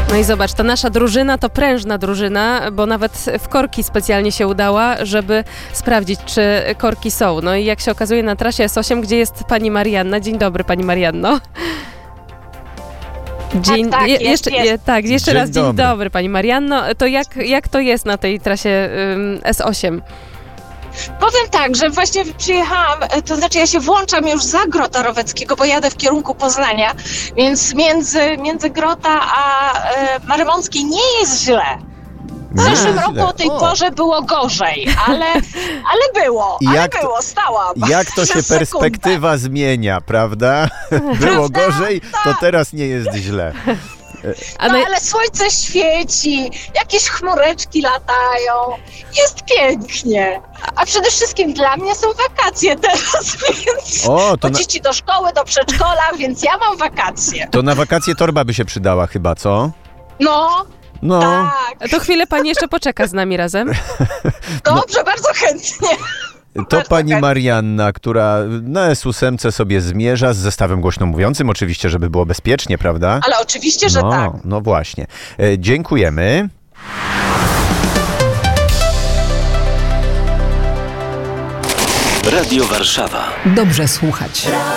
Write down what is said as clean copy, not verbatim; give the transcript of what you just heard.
No i zobacz, ta nasza drużyna to prężna drużyna, bo nawet w korki specjalnie się udała, żeby sprawdzić, czy korki są. No i jak się okazuje na trasie S8, gdzie jest pani Marianna. Dzień dobry, pani Marianno. Jeszcze raz dzień dobry, pani Marianno. To jak to jest na tej trasie S8? Powiem tak, że właśnie przyjechałam, to znaczy ja się włączam już za Grota Roweckiego, bo jadę w kierunku Poznania, więc między Grota a Marymąckiej nie jest źle. W zeszłym roku o tej porze było gorzej, ale było, stałam. Jak to się perspektywa zmienia, prawda? Było gorzej, to teraz nie jest źle. Ale słońce świeci, jakieś chmureczki latają, jest pięknie. A przede wszystkim dla mnie są wakacje teraz, więc bo dzieci do szkoły, do przedszkola, więc ja mam wakacje. To na wakacje torba by się przydała chyba, co? No. Tak. To chwilę pani jeszcze poczeka z nami razem. Dobrze, bardzo chętnie. To pani Marianna, która na S8 sobie zmierza z zestawem głośno mówiącym, oczywiście, żeby było bezpiecznie, prawda? Ale oczywiście, że tak. No właśnie. Dziękujemy. Radio Warszawa. Dobrze słuchać.